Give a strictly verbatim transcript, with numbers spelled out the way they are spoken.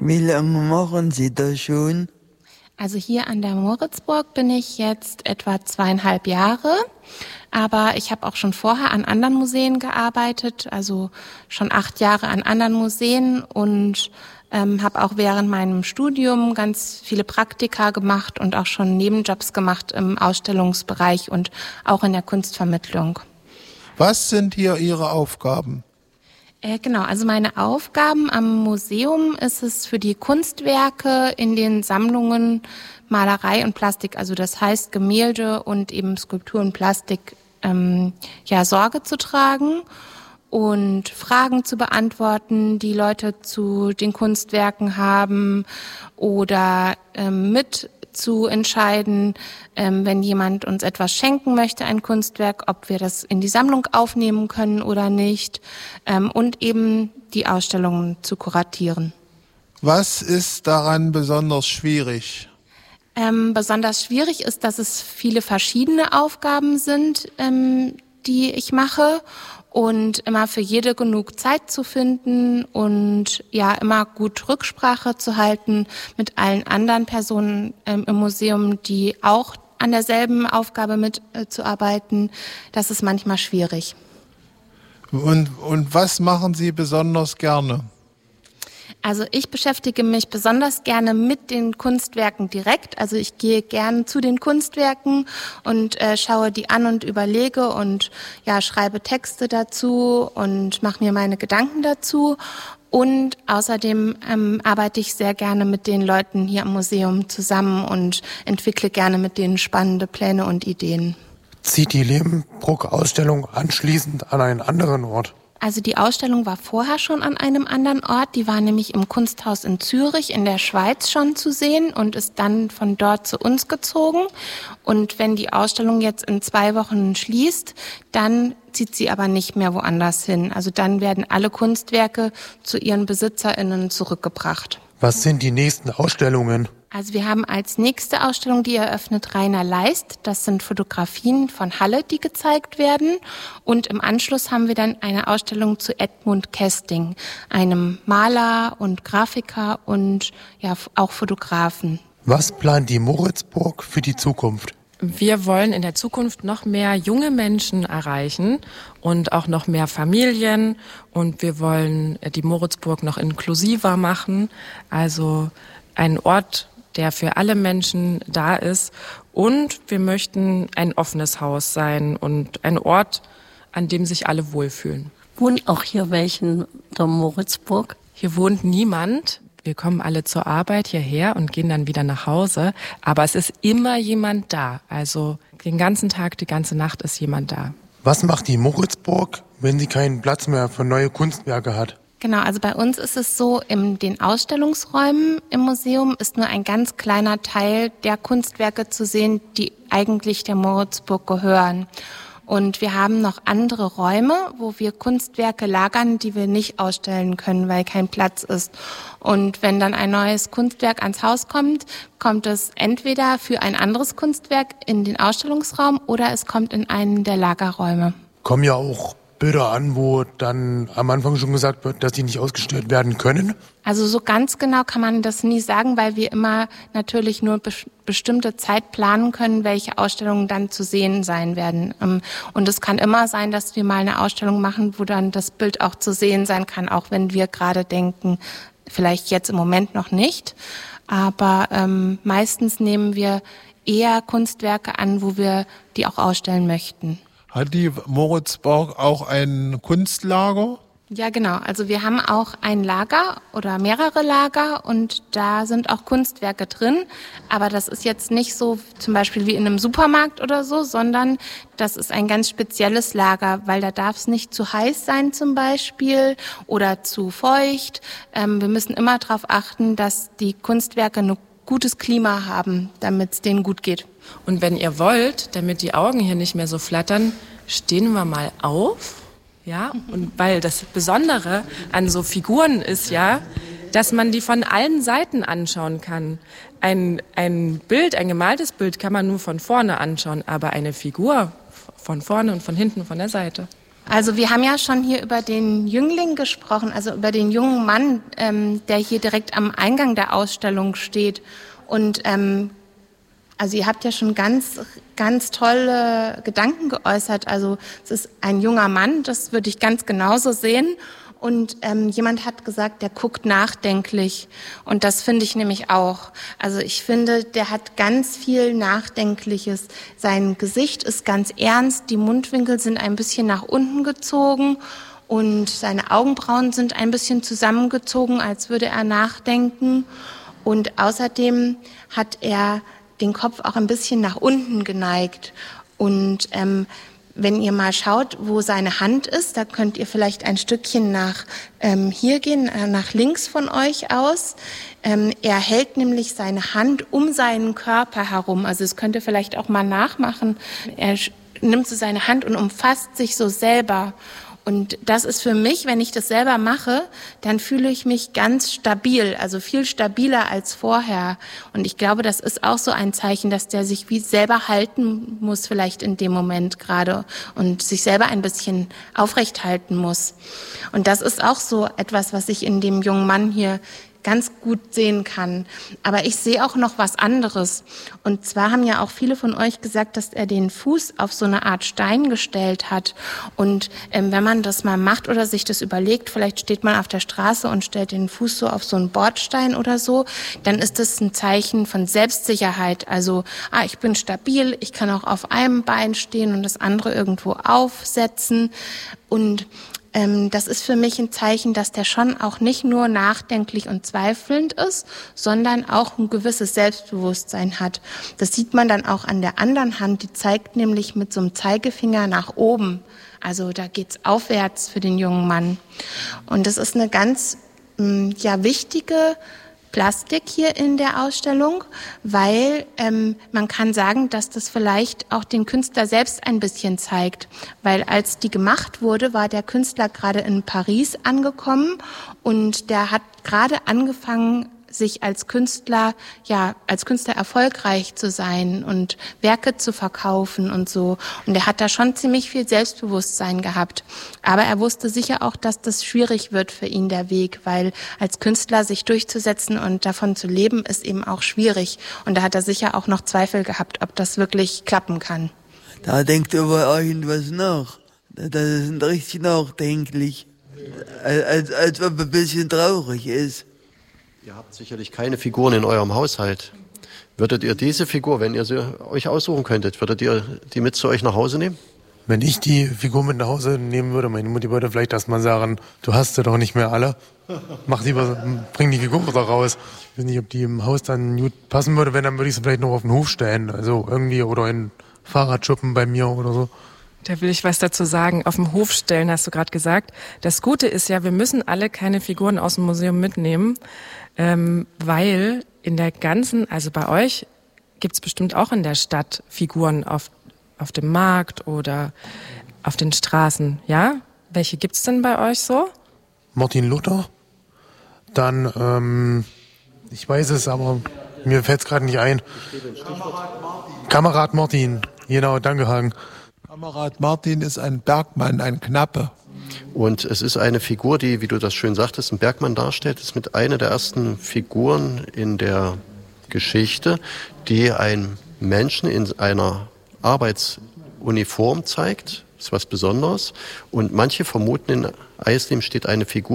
Wie lange machen Sie das schon? Also hier an der Moritzburg bin ich jetzt etwa zweieinhalb Jahre, aber ich habe auch schon vorher an anderen Museen gearbeitet, also schon acht Jahre an anderen Museen und ähm, habe auch während meinem Studium ganz viele Praktika gemacht und auch schon Nebenjobs gemacht im Ausstellungsbereich und auch in der Kunstvermittlung. Was sind hier Ihre Aufgaben? Äh, genau, also meine Aufgaben am Museum ist es für die Kunstwerke in den Sammlungen Malerei und Plastik, also das heißt Gemälde und eben Skulptur und Plastik, ähm, ja, Sorge zu tragen und Fragen zu beantworten, die Leute zu den Kunstwerken haben oder ähm, mit zu entscheiden, ähm, wenn jemand uns etwas schenken möchte, ein Kunstwerk, ob wir das in die Sammlung aufnehmen können oder nicht, ähm, und eben die Ausstellungen zu kuratieren. Was ist daran besonders schwierig? Ähm, besonders schwierig ist, dass es viele verschiedene Aufgaben sind, ähm, die ich mache. Und immer für jede genug Zeit zu finden und ja immer gut Rücksprache zu halten mit allen anderen Personen ähm, im Museum, die auch an derselben Aufgabe mitzuarbeiten, äh, das ist manchmal schwierig. Und, und was machen Sie besonders gerne? Also ich beschäftige mich besonders gerne mit den Kunstwerken direkt. Also ich gehe gerne zu den Kunstwerken und äh, schaue die an und überlege und ja schreibe Texte dazu und mache mir meine Gedanken dazu. Und außerdem ähm, arbeite ich sehr gerne mit den Leuten hier am Museum zusammen und entwickle gerne mit denen spannende Pläne und Ideen. Zieht die Levenbruck-Ausstellung anschließend an einen anderen Ort? Also die Ausstellung war vorher schon an einem anderen Ort. Die war nämlich im Kunsthaus in Zürich in der Schweiz schon zu sehen und ist dann von dort zu uns gezogen. Und wenn die Ausstellung jetzt in zwei Wochen schließt, dann zieht sie aber nicht mehr woanders hin. Also dann werden alle Kunstwerke zu ihren BesitzerInnen zurückgebracht. Was sind die nächsten Ausstellungen? Also wir haben als nächste Ausstellung, die eröffnet, Rainer Leist. Das sind Fotografien von Halle, die gezeigt werden. Und im Anschluss haben wir dann eine Ausstellung zu Edmund Kesting, einem Maler und Grafiker und ja auch Fotografen. Was plant die Moritzburg für die Zukunft? Wir wollen in der Zukunft noch mehr junge Menschen erreichen und auch noch mehr Familien. Und wir wollen die Moritzburg noch inklusiver machen, also ein Ort, der für alle Menschen da ist. Und wir möchten ein offenes Haus sein und ein Ort, an dem sich alle wohlfühlen. Wohnen auch hier welche in der Moritzburg? Hier wohnt niemand. Wir kommen alle zur Arbeit hierher und gehen dann wieder nach Hause. Aber es ist immer jemand da. Also den ganzen Tag, die ganze Nacht ist jemand da. Was macht die Moritzburg, wenn sie keinen Platz mehr für neue Kunstwerke hat? Genau, also bei uns ist es so, in den Ausstellungsräumen im Museum ist nur ein ganz kleiner Teil der Kunstwerke zu sehen, die eigentlich der Moritzburg gehören. Und wir haben noch andere Räume, wo wir Kunstwerke lagern, die wir nicht ausstellen können, weil kein Platz ist. Und wenn dann ein neues Kunstwerk ans Haus kommt, kommt es entweder für ein anderes Kunstwerk in den Ausstellungsraum oder es kommt in einen der Lagerräume. Kommen ja auch Bilder an, wo dann am Anfang schon gesagt wird, dass die nicht ausgestellt werden können? Also so ganz genau kann man das nie sagen, weil wir immer natürlich nur be- bestimmte Zeit planen können, welche Ausstellungen dann zu sehen sein werden. Und es kann immer sein, dass wir mal eine Ausstellung machen, wo dann das Bild auch zu sehen sein kann, auch wenn wir gerade denken, vielleicht jetzt im Moment noch nicht. Aber ähm, meistens nehmen wir eher Kunstwerke an, wo wir die auch ausstellen möchten. Hat die Moritzburg auch ein Kunstlager? Ja, genau. Also wir haben auch ein Lager oder mehrere Lager und da sind auch Kunstwerke drin. Aber das ist jetzt nicht so zum Beispiel wie in einem Supermarkt oder so, sondern das ist ein ganz spezielles Lager, weil da darf es nicht zu heiß sein zum Beispiel oder zu feucht. Ähm, wir müssen immer darauf achten, dass die Kunstwerke ein gutes Klima haben, damit es denen gut geht. Und wenn ihr wollt, damit die Augen hier nicht mehr so flattern, stehen wir mal auf. Ja, und weil das Besondere an so Figuren ist ja, dass man die von allen Seiten anschauen kann. Ein, ein Bild, ein gemaltes Bild kann man nur von vorne anschauen, aber eine Figur von vorne und von hinten und von der Seite. Also wir haben ja schon hier über den Jüngling gesprochen, also über den jungen Mann, ähm, der hier direkt am Eingang der Ausstellung steht. Und ähm, also ihr habt ja schon ganz, ganz tolle Gedanken geäußert. Also es ist ein junger Mann, das würde ich ganz genauso sehen. Und ähm, jemand hat gesagt, der guckt nachdenklich. Und das finde ich nämlich auch. Also ich finde, der hat ganz viel Nachdenkliches. Sein Gesicht ist ganz ernst, die Mundwinkel sind ein bisschen nach unten gezogen und seine Augenbrauen sind ein bisschen zusammengezogen, als würde er nachdenken. Und außerdem hat er den Kopf auch ein bisschen nach unten geneigt. Und ähm, wenn ihr mal schaut, wo seine Hand ist, da könnt ihr vielleicht ein Stückchen nach ähm, hier gehen, äh, nach links von euch aus. Ähm, er hält nämlich seine Hand um seinen Körper herum. Also das könnt ihr vielleicht auch mal nachmachen. Er nimmt so seine Hand und umfasst sich so selber. Und das ist für mich, wenn ich das selber mache, dann fühle ich mich ganz stabil, also viel stabiler als vorher. Und ich glaube, das ist auch so ein Zeichen, dass der sich wie selber halten muss, vielleicht in dem Moment gerade, und sich selber ein bisschen aufrecht halten muss. Und das ist auch so etwas, was ich in dem jungen Mann hier ganz gut sehen kann. Aber ich sehe auch noch was anderes. Und zwar haben ja auch viele von euch gesagt, dass er den Fuß auf so eine Art Stein gestellt hat. Und ähm, wenn man das mal macht oder sich das überlegt, vielleicht steht man auf der Straße und stellt den Fuß so auf so einen Bordstein oder so, dann ist das ein Zeichen von Selbstsicherheit. Also, ah, ich bin stabil, ich kann auch auf einem Bein stehen und das andere irgendwo aufsetzen. Und Ähm, das ist für mich ein Zeichen, dass der schon auch nicht nur nachdenklich und zweifelnd ist, sondern auch ein gewisses Selbstbewusstsein hat. Das sieht man dann auch an der anderen Hand, die zeigt nämlich mit so einem Zeigefinger nach oben. Also da geht's aufwärts für den jungen Mann. Und das ist eine ganz mh, ja wichtige Plastik hier in der Ausstellung, weil ähm, man kann sagen, dass das vielleicht auch den Künstler selbst ein bisschen zeigt. Weil als die gemacht wurde, war der Künstler gerade in Paris angekommen und der hat gerade angefangen, sich als Künstler, ja, als Künstler erfolgreich zu sein und Werke zu verkaufen und so. Und er hat da schon ziemlich viel Selbstbewusstsein gehabt. Aber er wusste sicher auch, dass das schwierig wird für ihn, der Weg, weil als Künstler sich durchzusetzen und davon zu leben, ist eben auch schwierig. Und da hat er sicher auch noch Zweifel gehabt, ob das wirklich klappen kann. Da denkt über irgendwas nach. Das ist richtig nachdenklich. Als, als ob er ein bisschen traurig ist. Ihr habt sicherlich keine Figuren in eurem Haushalt. Würdet ihr diese Figur, wenn ihr sie euch aussuchen könntet, würdet ihr die mit zu euch nach Hause nehmen? Wenn ich die Figur mit nach Hause nehmen würde, meine Mutti würde vielleicht erstmal sagen, du hast sie doch nicht mehr alle. Mach lieber, bring die Figur wieder raus. Ich weiß nicht, ob die im Haus dann gut passen würde. Wenn, dann würde ich sie vielleicht noch auf den Hof stellen. Also irgendwie, oder in Fahrradschuppen bei mir oder so. Da will ich was dazu sagen. Auf dem Hof stellen, hast du gerade gesagt. Das Gute ist ja, wir müssen alle keine Figuren aus dem Museum mitnehmen, ähm, weil in der ganzen, also bei euch gibt's bestimmt auch in der Stadt Figuren auf, auf dem Markt oder auf den Straßen, ja? Welche gibt's denn bei euch so? Martin Luther. Dann, ähm, ich weiß es, aber mir fällt's gerade nicht ein. Kamerad Martin. Kamerad Martin, genau, danke Hagen. Kamerad Martin ist ein Bergmann, ein Knappe. Und es ist eine Figur, die, wie du das schön sagtest, einen Bergmann darstellt. Es ist mit einer der ersten Figuren in der Geschichte, die einen Menschen in einer Arbeitsuniform zeigt. Das ist was Besonderes. Und manche vermuten, in Eisleben steht eine Figur,